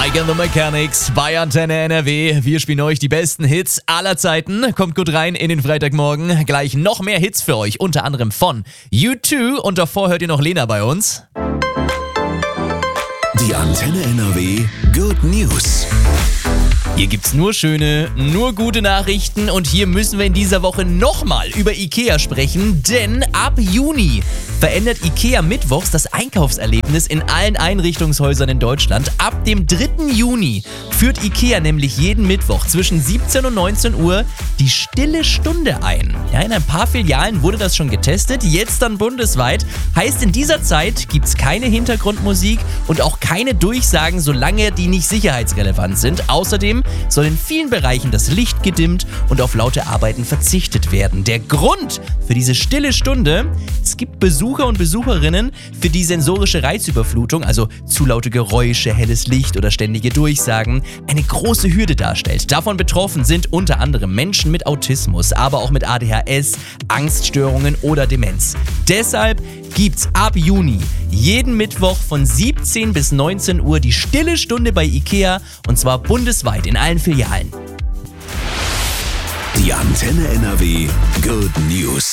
Mike and the Mechanics bei Antenne NRW. Wir spielen euch die besten Hits aller Zeiten. Kommt gut rein in den Freitagmorgen. Gleich noch mehr Hits für euch, unter anderem von U2. Und davor hört ihr noch Lena bei uns. Die Antenne NRW Good News. Hier gibt's nur schöne, nur gute Nachrichten und hier müssen wir in dieser Woche nochmal über IKEA sprechen, denn ab Juni verändert IKEA mittwochs das Einkaufserlebnis in allen Einrichtungshäusern in Deutschland. Ab dem 3. Juni führt IKEA nämlich jeden Mittwoch zwischen 17 und 19 Uhr die stille Stunde ein. Ja, in ein paar Filialen wurde das schon getestet, jetzt dann bundesweit. Heißt, in dieser Zeit gibt's keine Hintergrundmusik und auch keine Durchsagen, solange die nicht sicherheitsrelevant sind. Außerdem soll in vielen Bereichen das Licht gedimmt und auf laute Arbeiten verzichtet werden. Der Grund für diese stille Stunde: es gibt Besucher und Besucherinnen, für die sensorische Reizüberflutung, also zu laute Geräusche, helles Licht oder ständige Durchsagen, eine große Hürde darstellt. Davon betroffen sind unter anderem Menschen mit Autismus, aber auch mit ADHS, Angststörungen oder Demenz. Deshalb gibt's ab Juni jeden Mittwoch von 17 bis 19 Uhr die stille Stunde bei IKEA und zwar bundesweit in allen Filialen. Die Antenne NRW Good News.